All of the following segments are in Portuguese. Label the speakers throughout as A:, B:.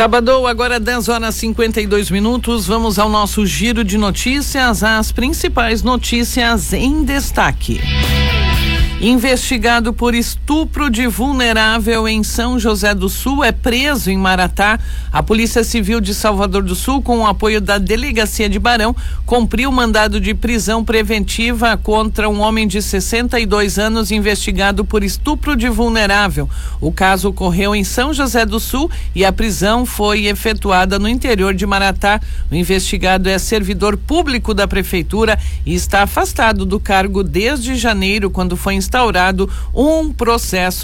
A: Sábado, agora 10h52. Vamos ao nosso giro de notícias, as principais notícias em destaque. Investigado por estupro de vulnerável em São José do Sul é preso em Maratá. A Polícia Civil de Salvador do Sul, com o apoio da Delegacia de Barão, cumpriu mandado de prisão preventiva contra um homem de 62 anos investigado por estupro de vulnerável. O caso ocorreu em São José do Sul e a prisão foi efetuada no interior de Maratá. O investigado é servidor público da Prefeitura e está afastado do cargo desde janeiro, quando foi instaurado um processo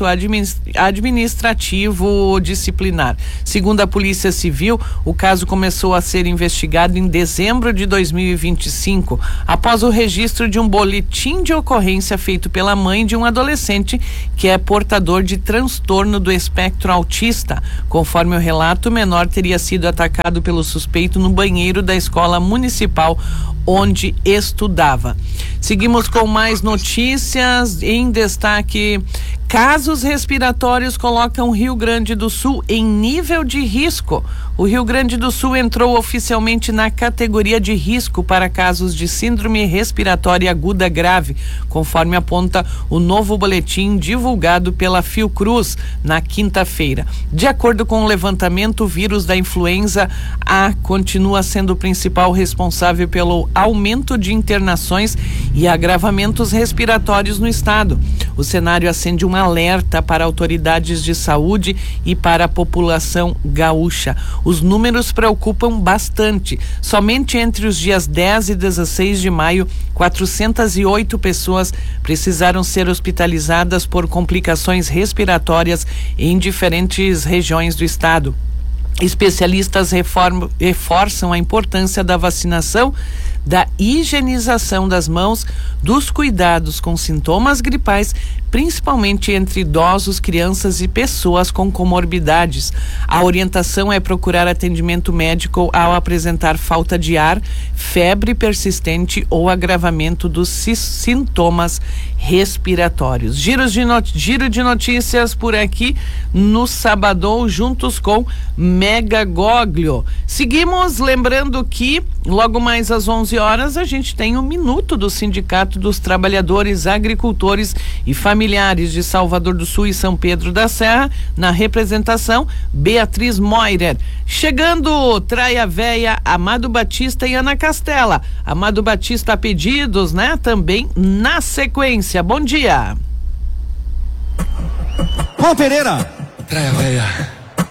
A: administrativo disciplinar. Segundo a Polícia Civil, o caso começou a ser investigado em dezembro de 2025, após o registro de um boletim de ocorrência feito pela mãe de um adolescente que é portador de transtorno do espectro autista. Conforme o relato, o menor teria sido atacado pelo suspeito no banheiro da escola municipal onde estudava. Seguimos com mais notícias. Em destaque, casos respiratórios colocam Rio Grande do Sul em nível de risco. O Rio Grande do Sul entrou oficialmente na categoria de risco para casos de síndrome respiratória aguda grave, conforme aponta o novo boletim divulgado pela Fiocruz na quinta-feira. De acordo com o levantamento, o vírus da influenza A continua sendo o principal responsável pelo aumento de internações e agravamentos respiratórios no estado. O cenário acende um alerta para autoridades de saúde e para a população gaúcha. Os números preocupam bastante. Somente entre os dias 10 e 16 de maio, 408 pessoas precisaram ser hospitalizadas por complicações respiratórias em diferentes regiões do estado. Especialistas reforçam a importância da vacinação, da higienização das mãos, dos cuidados com sintomas gripais, principalmente entre idosos, crianças e pessoas com comorbidades. A orientação é procurar atendimento médico ao apresentar falta de ar, febre persistente ou agravamento dos sintomas respiratórios. Giro de notícias por aqui no Sabadão, juntos com Mega Goglio. Seguimos lembrando que logo mais às 11 horas a gente tem um minuto do Sindicato dos Trabalhadores, Agricultores e Familiares de Salvador do Sul e São Pedro da Serra, na representação Beatriz Moirer. Chegando Traia Véia, Amado Batista e Ana Castela. Amado Batista a pedidos, né? Também na sequência. Bom dia.
B: Juan Pereira.
C: Traia Véia.